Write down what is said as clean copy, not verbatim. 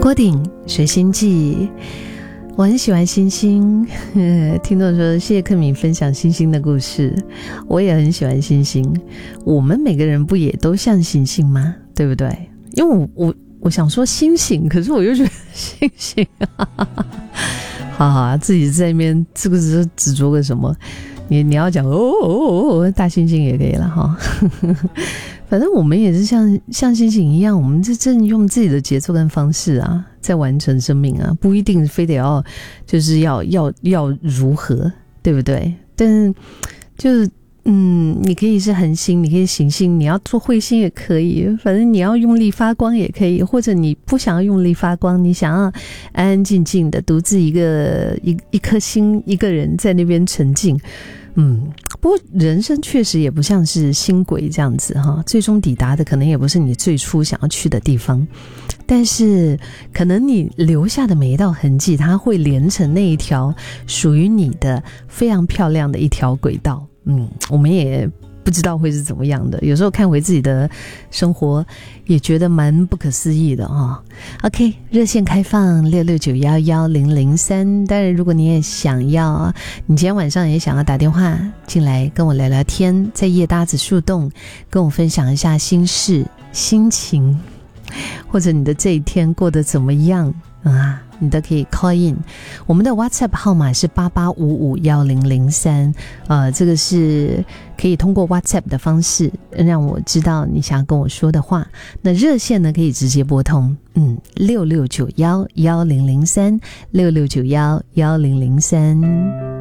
郭顶学星际，我很喜欢星星。听众说谢谢克敏分享星星的故事，我也很喜欢星星。我们每个人不也都像星星吗？对不对？因为我想说星星，可是我又觉得星星好好自己在那边这个是执着个什么？你要讲大猩猩也可以了哈。反正我们也是像猩猩一样，我们正用自己的节奏跟方式啊，在完成生命啊，不一定非得要就是要如何，对不对？但是就是你可以是恒星，你可以行星，你要做彗星也可以，反正你要用力发光也可以，或者你不想要用力发光，你想要安安静静的独自一颗星一个人在那边沉静。不过人生确实也不像是星轨这样子哈，最终抵达的可能也不是你最初想要去的地方，但是可能你留下的每一道痕迹，它会连成那一条属于你的非常漂亮的一条轨道。我们也不知道会是怎么样的，有时候看回自己的生活也觉得蛮不可思议的哦。OK， 热线开放669111003，当然如果你也想要，你今天晚上也想要打电话进来跟我聊聊天，在夜搭子树洞跟我分享一下心事心情，或者你的这一天过得怎么样啊，你都可以 call in。 我们的 WhatsApp 号码是88551003，这个是可以通过 WhatsApp 的方式让我知道你想要跟我说的话。那热线呢可以直接拨通66911003 66911003。